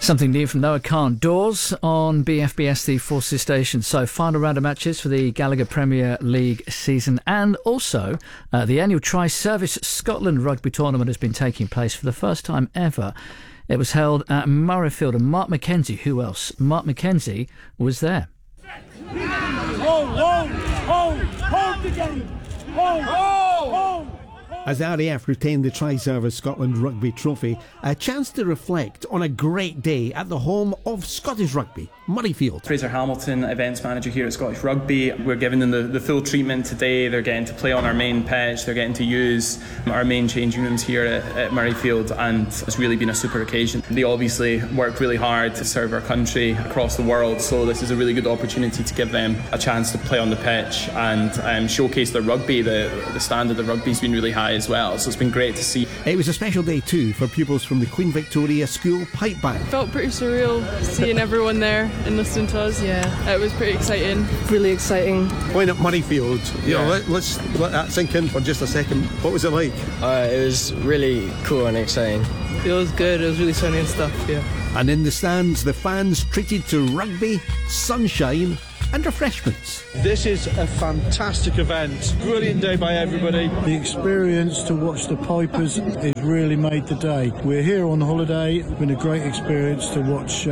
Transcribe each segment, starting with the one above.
Something new from Noah Khan. Doors on BFBS, the Forces station. So, final round of matches for the Gallagher Premier League season, and also the annual Tri-Service Scotland Rugby Tournament has been taking place for the first time ever. It was held at Murrayfield, and Mark McKenzie, who else? Mark McKenzie was there. Hold the game! Hold! As the RAF retained the Tri-Service Scotland Rugby Trophy, a chance to reflect on a great day at the home of Scottish Rugby, Murrayfield. Fraser Hamilton, events manager here at Scottish Rugby. We're giving them the full treatment today. They're getting to play on our main pitch. They're getting to use our main changing rooms here at Murrayfield, and it's really been a super occasion. They obviously work really hard to serve our country across the world, so this is a really good opportunity to give them a chance to play on the pitch and showcase their rugby. The standard of rugby's been really high as well, so it's been great to see. It was a special day too for pupils from the Queen Victoria School Pipe Band. Felt pretty surreal seeing everyone there and listening to us. Yeah, it was pretty exciting. Really exciting. Playing at Murrayfield, you know, let's let that sink in for just a second. What was it like? It was really cool and exciting. It was good, it was really sunny and stuff, yeah. And in the stands, the fans treated to rugby, sunshine and refreshments. This is a fantastic event. Brilliant day by everybody. The experience to watch the Pipers is really made the day. We're here on holiday. It's been a great experience to watch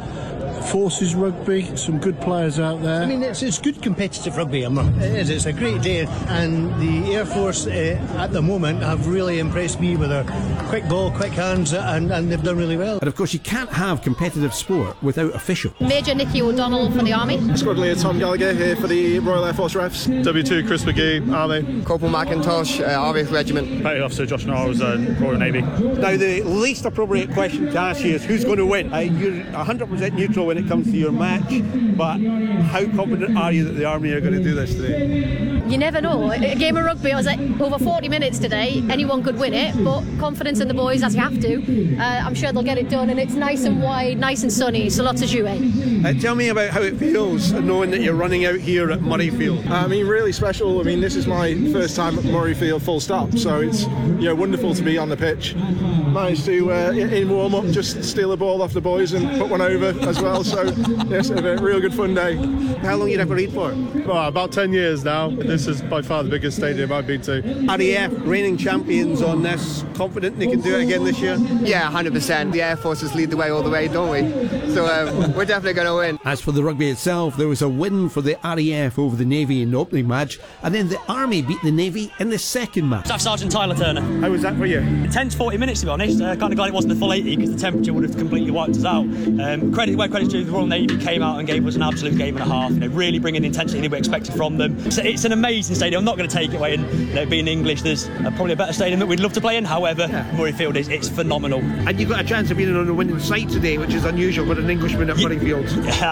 Forces Rugby, some good players out there. I mean, it's good competitive rugby. It is. It's a great day, and the Air Force at the moment have really impressed me with their quick ball, quick hands, and they've done really well. And of course, you can't have competitive sport without official. Major Nicky O'Donnell for the Army. Squad Leader Tom Gallagher here for the Royal Air Force Refs. W2 Chris McGee, Army. Corporal McIntosh, RAF Regiment. Petty Officer Josh Knowles, Royal Navy. Now, the least appropriate question to ask you is who's going to win? You're 100% neutral when it comes to your match, but how confident are you that the Army are going to do this today? You never know. A game of rugby, it was like over 40 minutes today. Anyone could win it, but confidence in the boys as you have to. I'm sure they'll get it done, and it's nice and wide, nice and sunny, so lots of jouet. Tell me about how it feels knowing that you're running out here at Murrayfield. I mean, really special. I mean, this is my first time at Murrayfield full stop, so it's wonderful to be on the pitch. Managed to, in warm-up, just steal a ball off the boys and put one over as well, so yes, a real good fun day. How long you have to read for? Well, about 10 years now. This is by far the biggest stadium I've been to. RAF reigning champions on this, confident they can do it again this year? Yeah, 100%. The Air Forces lead the way all the way, don't we? So we're definitely going to win. As for the rugby itself, there was a win for the RAF over the Navy in the opening match, and then the Army beat the Navy in the second match. Staff Sergeant Tyler Turner. How was that for you? Intense 40 minutes, to be honest. Kind of glad it wasn't the full 80 because the temperature would have completely wiped us out. Credit where credit's due, the Royal Navy came out and gave us an absolute game and a half. Really bringing the intensity that we expected from them. So it's an amazing stadium. I'm not going to take it away. And being English, there's probably a better stadium that we'd love to play in. However, Murrayfield it's phenomenal. And you've got a chance of being on the winning side today, which is unusual for an Englishman at Murrayfield.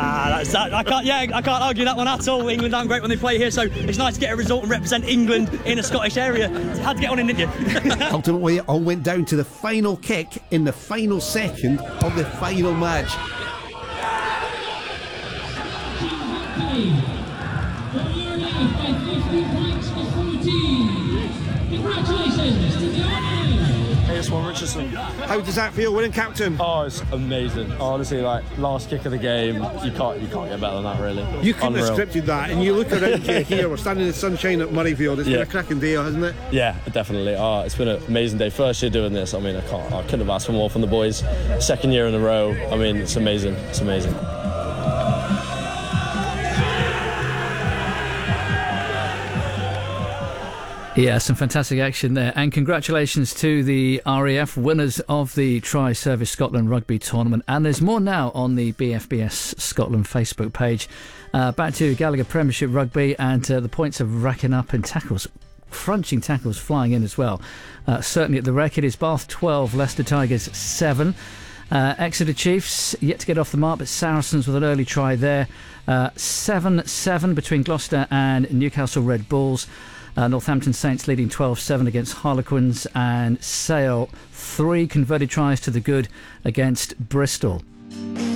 I can't argue that one at all. England aren't great when they play here, so it's nice to get a result and represent England in a Scottish area. Had to get on in, didn't you? Ultimately, it all went down to the final kick in the final second of the final match. One Richardson. How does that feel, winning captain? Oh, it's amazing. Honestly, last kick of the game, you can't get better than that, really. You couldn't have scripted that, and you look around here, we're standing in the sunshine at Murrayfield. It's been a cracking day, hasn't it? Yeah, definitely. It's been an amazing day. First year doing this, I mean, I couldn't have asked for more from the boys. Second year in a row, I mean, it's amazing. It's amazing. Yeah, some fantastic action there. And congratulations to the RAF winners of the Tri-Service Scotland Rugby Tournament. And there's more now on the BFBS Scotland Facebook page. Back to Gallagher Premiership Rugby, and the points are racking up in tackles. Crunching tackles flying in as well. Certainly at the record is Bath 12, Leicester Tigers 7. Exeter Chiefs yet to get off the mark, but Saracens with an early try there. 7-7 between Gloucester and Newcastle Red Bulls. Northampton Saints leading 12-7 against Harlequins, and Sale 3 converted tries to the good against Bristol.